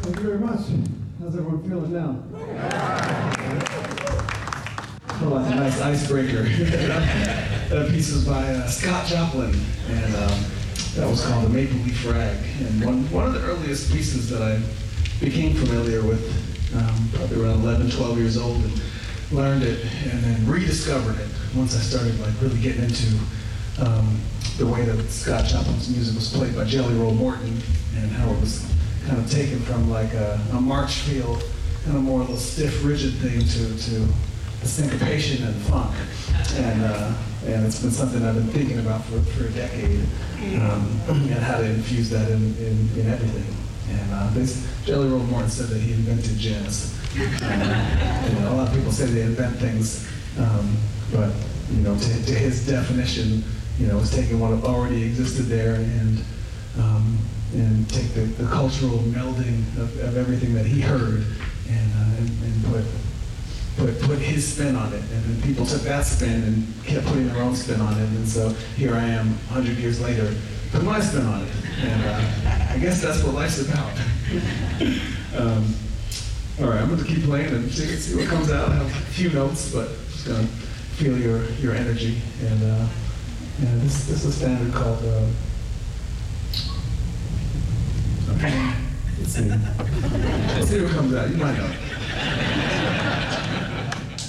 Thank you very much. How's everyone feeling now? Oh, that's a nice icebreaker. That piece was by Scott Joplin, and that was called the Maple Leaf Rag. And one of the earliest pieces that I became familiar with, probably around 11, 12 years old, and learned it, and then rediscovered it once I started like really getting into the way that Scott Joplin's music was played by Jelly Roll Morton, and how it was kind of taken from like a march feel, kind of more a little stiff, rigid thing to the syncopation and funk. And it's been something I've been thinking about for a decade, and how to infuse that in everything. And Jelly Roll Morton said that he invented jazz. A lot of people say they invent things, but to his definition, it's taking what already existed there and take the cultural melding of everything that he heard and put his spin on it. And then people took that spin and kept putting their own spin on it. And so here I am, 100 years later, put my spin on it. And I guess that's what life's about. All right, I'm going to keep playing and see what comes out. I have a few notes, but just going to feel your energy. And this is a standard called, let's see what comes out. You might know.